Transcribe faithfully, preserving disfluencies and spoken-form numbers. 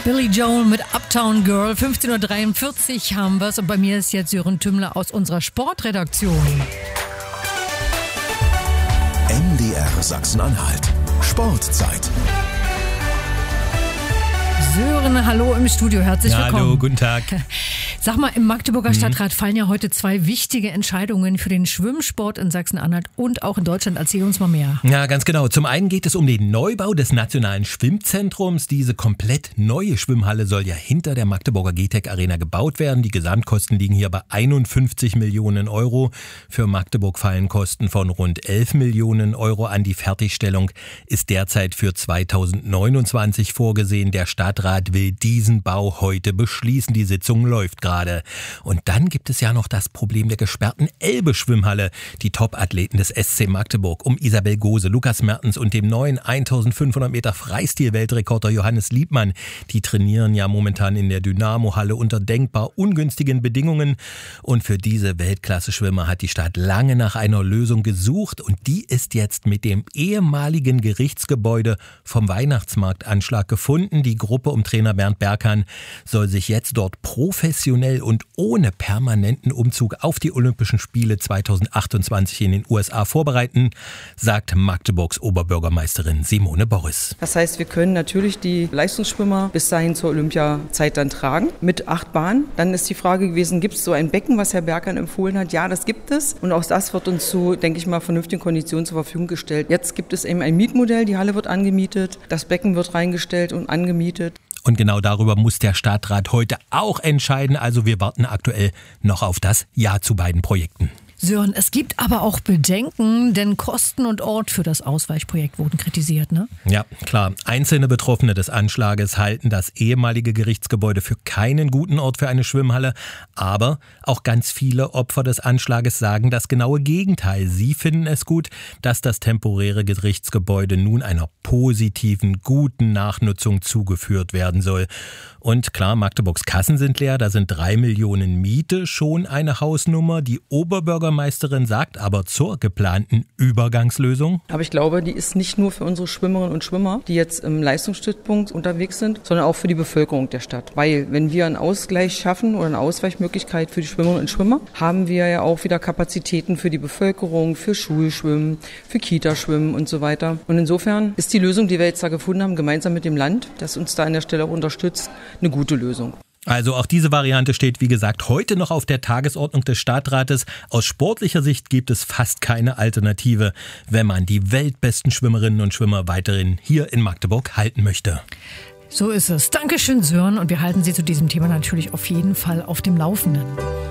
Billy Joel mit Uptown Girl. fünfzehn Uhr dreiundvierzig haben wir es und bei mir ist jetzt Sören Tümmler aus unserer Sportredaktion. M D R Sachsen-Anhalt. Sportzeit. Sören, hallo im Studio, herzlich ja, willkommen. Hallo, guten Tag. Sag mal, im Magdeburger Stadtrat mhm. fallen ja heute zwei wichtige Entscheidungen für den Schwimmsport in Sachsen-Anhalt und auch in Deutschland. Erzähl uns mal mehr. Ja, ganz genau. Zum einen geht es um den Neubau des Nationalen Schwimmzentrums. Diese komplett neue Schwimmhalle soll ja hinter der Magdeburger G T E C Arena gebaut werden. Die Gesamtkosten liegen hier bei einundfünfzig Millionen Euro. Für Magdeburg fallen Kosten von rund elf Millionen Euro an. Die Fertigstellung ist derzeit für zweitausendneunundzwanzig vorgesehen. Der Stadtrat will diesen Bau heute beschließen. Die Sitzung läuft gerade. Und dann gibt es ja noch das Problem der gesperrten Elbe-Schwimmhalle. Die Top-Athleten des S C Magdeburg um Isabel Gose, Lukas Mertens und dem neuen eintausendfünfhundert Meter Freistil-Weltrekorder Johannes Liebmann, die trainieren ja momentan in der Dynamo-Halle unter denkbar ungünstigen Bedingungen. Und für diese Weltklasse-Schwimmer hat die Stadt lange nach einer Lösung gesucht und die ist jetzt mit dem ehemaligen Gerichtsgebäude vom Weihnachtsmarktanschlag gefunden. Die Gruppe um Trainer Bernd Berghahn soll sich jetzt dort professionell und ohne permanenten Umzug auf die Olympischen Spiele zweitausendachtundzwanzig in den U S A vorbereiten, sagt Magdeburgs Oberbürgermeisterin Simone Boris. Das heißt, wir können natürlich die Leistungsschwimmer bis dahin zur Olympiazeit dann tragen mit acht Bahnen. Dann ist die Frage gewesen, gibt es so ein Becken, was Herr Berghahn empfohlen hat? Ja, das gibt es. Und auch das wird uns zu, denke ich mal, vernünftigen Konditionen zur Verfügung gestellt. Jetzt gibt es eben ein Mietmodell, die Halle wird angemietet, das Becken wird reingestellt und angemietet. Und genau darüber muss der Stadtrat heute auch entscheiden. Also wir warten aktuell noch auf das Ja zu beiden Projekten. Sören, es gibt aber auch Bedenken, denn Kosten und Ort für das Ausweichprojekt wurden kritisiert, ne? Ja, klar. Einzelne Betroffene des Anschlages halten das ehemalige Gerichtsgebäude für keinen guten Ort für eine Schwimmhalle. Aber auch ganz viele Opfer des Anschlages sagen das genaue Gegenteil. Sie finden es gut, dass das temporäre Gerichtsgebäude nun einer positiven, guten Nachnutzung zugeführt werden soll. Und klar, Magdeburgs Kassen sind leer, da sind drei Millionen Miete schon eine Hausnummer. Die Oberbürgermeisterin sagt aber zur geplanten Übergangslösung. Aber ich glaube, die ist nicht nur für unsere Schwimmerinnen und Schwimmer, die jetzt im Leistungsstützpunkt unterwegs sind, sondern auch für die Bevölkerung der Stadt. Weil wenn wir einen Ausgleich schaffen oder eine Ausweichmöglichkeit für die Schwimmerinnen und Schwimmer, haben wir ja auch wieder Kapazitäten für die Bevölkerung, für Schulschwimmen, für Kitaschwimmen und so weiter. Und insofern ist die Lösung, die wir jetzt da gefunden haben, gemeinsam mit dem Land, das uns da an der Stelle auch unterstützt, eine gute Lösung. Also auch diese Variante steht, wie gesagt, heute noch auf der Tagesordnung des Stadtrates. Aus sportlicher Sicht gibt es fast keine Alternative, wenn man die weltbesten Schwimmerinnen und Schwimmer weiterhin hier in Magdeburg halten möchte. So ist es. Dankeschön, Sören. Und wir halten Sie zu diesem Thema natürlich auf jeden Fall auf dem Laufenden.